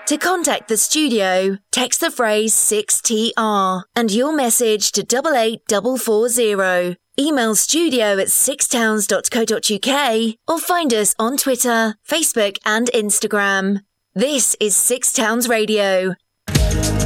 To contact the studio, text the phrase 6TR and your message to 88440. Email studio@sixtowns.co.uk or find us on Twitter, Facebook and Instagram. This is Six Towns Radio.